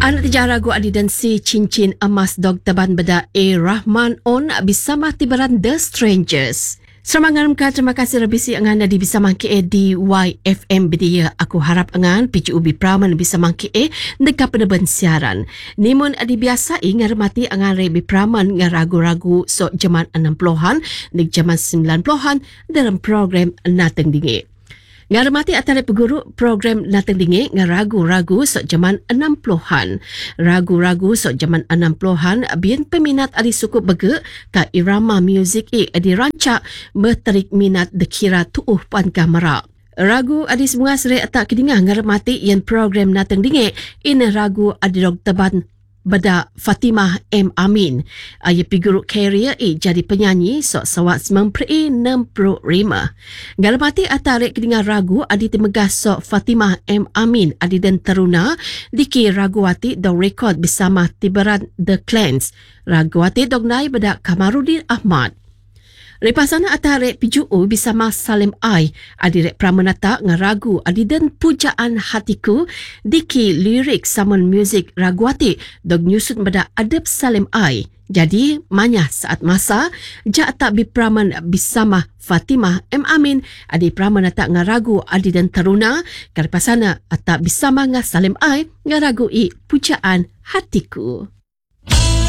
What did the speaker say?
Anak tijaragu adi dan si cincin emas Dr. Ban Beda A. Rahman on bersama tibaran The Strangers. Selamat terima kasih lebih angan di bisa mangke di YFM Bedia. Aku harap angan PCUB Praman bisa mangke dekat peneban siaran. Nimun adi biasa ngarmati angan rebi Praman ngaragu-ragu sok zaman 60-an dan zaman 90-an dalam program Nateng Dingi. Ngarmati atare peguru program Nateng Dingi ngaragu-ragu sok zaman 60-an. Ragu-ragu sok zaman 60-an bian peminat adi suku bege ka irama muzik adi rancak berterik minat dekira tuuh pan kamera. Ragu adi semua sere tak kedingah ngarmati yang program Nateng Dingi ina ragu adi Dr. Ban Beda Fatimah M. Amin. Ia figuruk carrier jadi penyanyi sok sawat 65. Galamati atarik kedingar ragu adi temegah sok Fatimah M. Amin adi dan teruna diki raguwati dong rekod bersama tibaran The Clans. Raguwati dong nai Beda Kamarudin Ahmad. Repasana atarik PJU bersama Salim Ai adirek pramanata ngaragu adi dan pujaan hatiku diki lirik saman muzik raguati dog nyusut Beda adab Salim Ai. Jadi manyah saat masa jak tak bipraman bersama Fatimah M. Amin adi pramanata ngaragu adi dan teruna karpasana tak bersama Salim Ai ngaragu pujaan hatiku.